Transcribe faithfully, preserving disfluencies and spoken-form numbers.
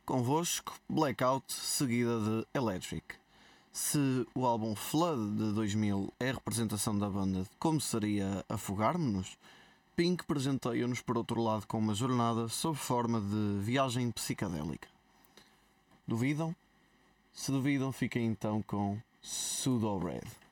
Convosco, Blackout, seguida de Electric. Se o álbum Flood de dois mil é a representação da banda de como seria afogar-nos, Pink presenteia-nos por outro lado com uma jornada sob forma de viagem psicadélica. Duvidam? Se duvidam, fiquem então com Pseudo Red.